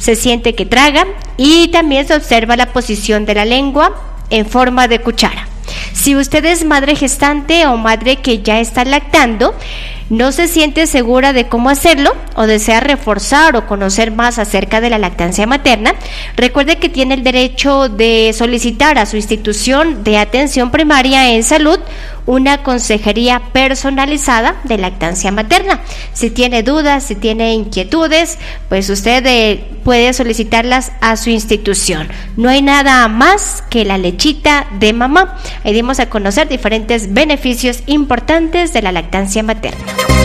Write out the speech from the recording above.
se siente que traga y también se observa la posición de la lengua en forma de cuchara. Si usted es madre gestante o madre que ya está lactando, no se siente segura de cómo hacerlo o desea reforzar o conocer más acerca de la lactancia materna, recuerde que tiene el derecho de solicitar a su institución de atención primaria en salud una consejería personalizada de lactancia materna. Si tiene dudas, si tiene inquietudes, pues usted puede solicitarlas a su institución. No hay nada más que la lechita de mamá. Ahí dimos a conocer diferentes beneficios importantes de la lactancia materna.